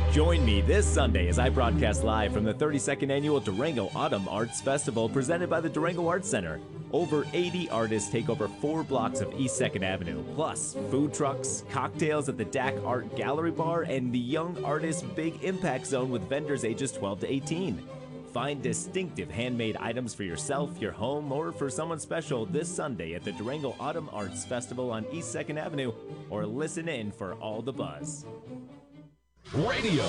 Join me this Sunday as I broadcast live from the 32nd Annual Durango Autumn Arts Festival presented by the Durango Arts Center. Over 80 artists take over 4 blocks of East 2nd Avenue, plus food trucks, cocktails at the DAC Art Gallery Bar, and the Young Artists Big Impact Zone with vendors ages 12 to 18. Find distinctive handmade items for yourself, your home, or for someone special this Sunday at the Durango Autumn Arts Festival on East 2nd Avenue, or listen in for all the buzz. Radio